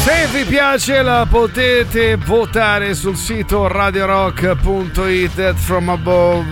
Se vi piace la potete votare sul sito radiorock.it. That from above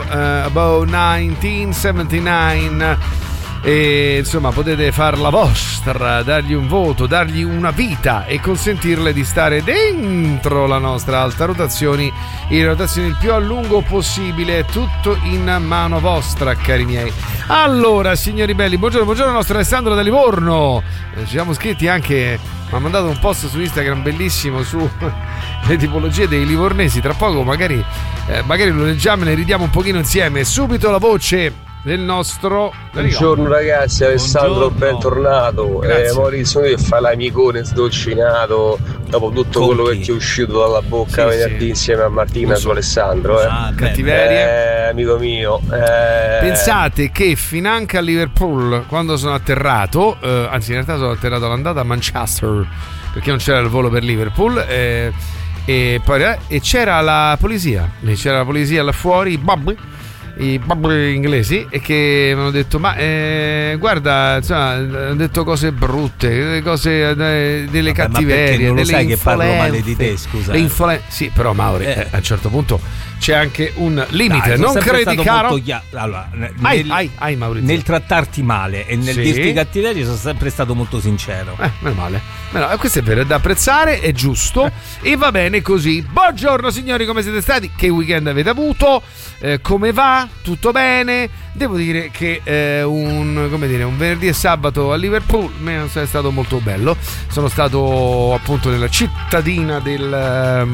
1979. E insomma potete far la vostra, dargli un voto, dargli una vita e consentirle di stare dentro la nostra alta rotazioni, in rotazione il più a lungo possibile, tutto in mano vostra, cari miei. Allora, signori belli, buongiorno nostro Alessandro da Livorno. Ci siamo scritti anche, mi ha mandato un post su Instagram bellissimo su le tipologie dei livornesi. Tra poco magari lo leggiamo e ne ridiamo un pochino insieme. Subito la voce del nostro. Buongiorno ragazzi, Alessandro, bentornato. Maurizio, che fa l'amicone sdolcinato dopo tutto quello che ti è uscito dalla bocca venerdì insieme a Martina su Alessandro. Cattiverie. Amico mio. Pensate che finanche a Liverpool, quando sono atterrato, anzi in realtà sono atterrato all'andata a Manchester perché non c'era il volo per Liverpool, e c'era la polizia là fuori, i babbi inglesi, e che mi hanno detto guarda, insomma, hanno detto cose brutte, cose delle cattiverie, non lo delle sai che parlo male di te, scusa. Sì, però Mauri, a un certo punto c'è anche un limite. Dai, non credi, caro? Allora, Maurizio, nel trattarti male e nel dirti cattiverie sono sempre stato molto sincero. Meno male. Questo è vero, è da apprezzare, è giusto e va bene così. Buongiorno signori, come siete stati? Che weekend avete avuto? Come va? Tutto bene? Devo dire che un venerdì e sabato a Liverpool è stato molto bello. Sono stato appunto nella cittadina del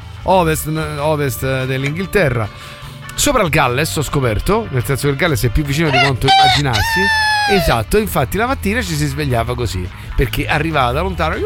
ovest dell'Inghilterra, sopra il Galles, ho scoperto, nel senso che il Galles è più vicino di quanto immaginassi. Esatto, infatti la mattina ci si svegliava così, perché arrivava da lontano.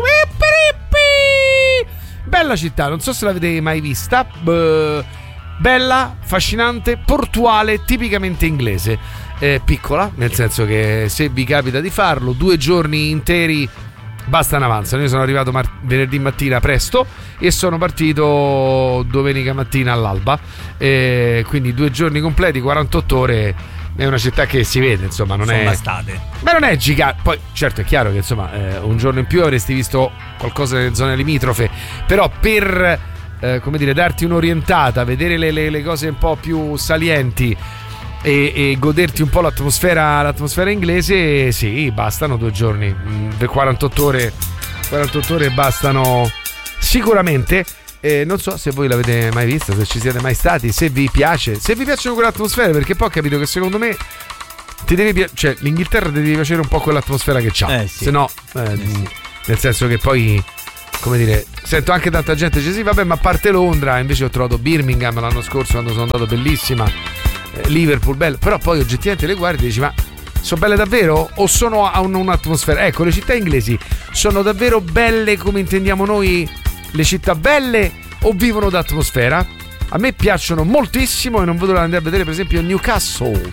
Bella città, non so se l'avete mai vista. Bella, affascinante, portuale, tipicamente inglese. Piccola, nel senso che se vi capita di farlo, 2 giorni interi bastano, avanzano. Io sono arrivato venerdì mattina presto e sono partito domenica mattina all'alba, quindi 2 giorni completi, 48 ore. È una città che si vede, insomma, non è bastate. Ma non è gigante. Poi certo è chiaro che insomma un giorno in più avresti visto qualcosa nelle zone limitrofe, però per darti un'orientata, vedere le cose un po' più salienti e goderti un po' l'atmosfera inglese, sì, bastano 2 giorni. 48 ore bastano sicuramente. Non so se voi l'avete mai vista, se ci siete mai stati, se vi piacciono quell'atmosfera, perché poi ho capito che secondo me l'Inghilterra ti deve piacere un po' quell'atmosfera che c'ha, sì. se no nel senso che poi, come dire, sento anche tanta gente dice sì vabbè, ma a parte Londra, invece ho trovato Birmingham l'anno scorso quando sono andato, bellissima, Liverpool bello, però poi oggettivamente le guardi e dici ma sono belle davvero o sono a un'atmosfera? Ecco, le città inglesi sono davvero belle come intendiamo noi le città belle o vivono d'atmosfera? A me piacciono moltissimo e non vedo l'ora di andare a vedere per esempio Newcastle.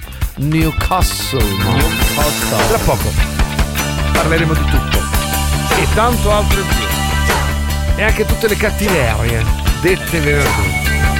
Tra poco parleremo di tutto e tanto altro più, e anche tutte le cattiverie dette venerdì.